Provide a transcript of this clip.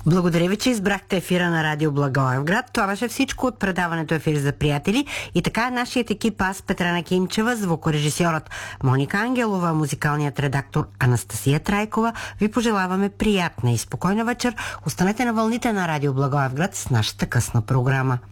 Благодаря ви, че избрахте ефира на Радио Благоевград. Това беше всичко от предаването Ефир за приятели. И така нашият екип, аз, Петрана Кимчева, звукорежисьорът Моника Ангелова, музикалният редактор Анастасия Трайкова, ви пожелаваме приятна и спокойна вечер. Останете на вълните на Радио Благоевград с нашата късна програма.